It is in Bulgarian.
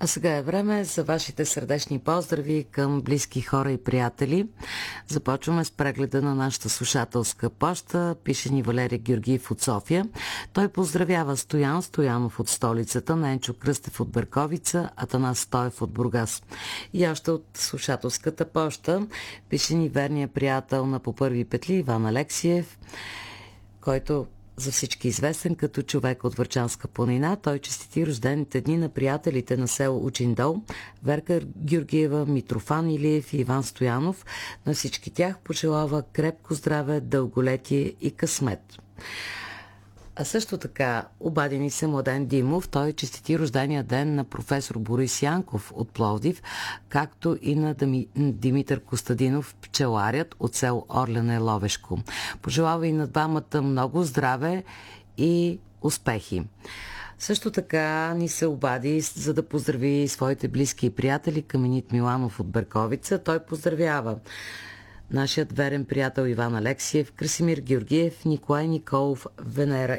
А сега е време за вашите сърдечни поздрави към близки хора и приятели. Започваме с прегледа на нашата слушателска поща. Пише ни Валерий Георгиев от София. Той поздравява Стоян Стоянов от столицата, Ненчо Кръстев от Берковица, Атанас Стоев от Бургас. И още от слушателската поща пише ни верния приятел на по първи петли Иван Алексиев, който за всички известен като човек от Врачанска планина. Той честити рождените дни на приятелите на село Учиндол, Верка Георгиева, Митрофан Илиев и Иван Стоянов. На всички тях пожелава крепко здраве, дълголетие и късмет. А също така обади ни се Младен Димов. Той честити рождения ден на професор Борис Янков от Пловдив, както и на Димитър Костадинов, пчеларят от село Орляне, Ловешко. Пожелава и на двамата много здраве и успехи. Също така ни се обади, за да поздрави своите близки и приятели Каменит Миланов от Берковица. Той поздравява нашият верен приятел Иван Алексиев, Красимир Георгиев, Николай Николов, Венера